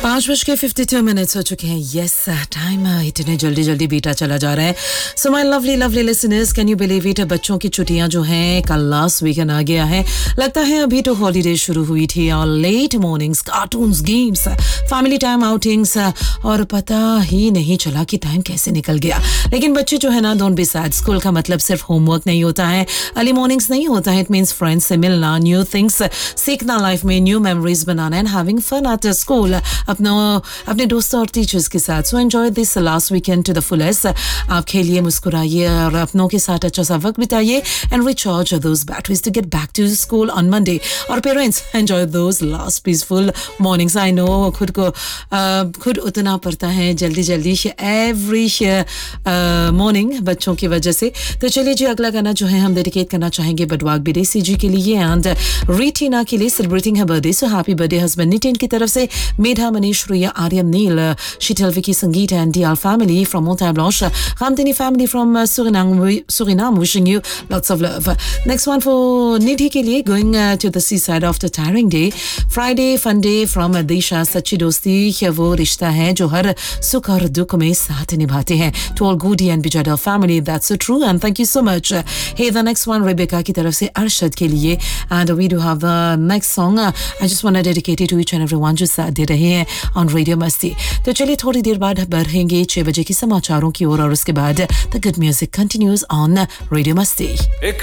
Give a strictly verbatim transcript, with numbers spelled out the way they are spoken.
पाँच बज के फिफ्टी टू मिनट्स हो चुके हैं. यस, टाइम इतने जल्दी जल्दी बीता चला जा रहा है. So my lovely lovely listeners, can you believe it, बच्चों की छुट्टियां जो हैं कल लास्ट वीकेंड आ गया है. लगता है अभी तो हॉलीडे शुरू हुई थी और late mornings, cartoons, games, family time outings और पता ही नहीं चला कि टाइम कैसे निकल गया. लेकिन बच्चे जो है ना, डोंट बी सैड. स्कूल का मतलब सिर्फ होमवर्क नहीं होता है, अर्ली मॉर्निंग्स नहीं होता है. इट मीन्स फ्रेंड्स से मिलना, न्यू थिंग्स सीखना लाइफ में, new memories banana and having fun at school अपना अपने दोस्तों और टीचर्स के साथ. So enjoy this last weekend to the fullest. आप खेलिए, मुस्कुराइए और अपनों के साथ अच्छा सा वक्त बिताइए and recharge those batteries to get back to school on Monday. और parents, enjoy those last peaceful mornings. I know खुद को uh, खुद उतना पड़ता है जल्दी जल्दी एवरी मॉर्निंग बच्चों की वजह से. तो चलिए जी, अगला गाना जो है हम डेडिकेट करना चाहेंगे बडवाग बिदेसी जी के लिए एंड रीटीना के लिए, सेलिब्रेटिंग है birthday. So happy birthday husband Nitin की तरफ से, मेधा, मनीष, रिया, आर्यन, नील, शीतल, विकी, संगीत and डीआल family from Montagne-Blanche, Ramdini family from uh, Suriname, Suriname, wishing you lots of love. Next one for Nidhi के लिए, going uh, to the seaside after tiring day. Friday fun day from Disha. सच्ची दोस्ती वो रिश्ता है जो हर सुख और दुख में साथ निभाते हैं. To all Goody and Bijadel family, that's so true and thank you so much. Hey, the next one Rebecca की तरफ से अरशद के लिए and we do have the next song. I just want to dedicate it to each and everyone जो साथ दे रहे हैं on Radio Masti. तो चलिए थोड़ी देर बाद बढ़ेंगे छह बजे की समाचारों की ओर और उसके बाद the good music continues on Radio Masti.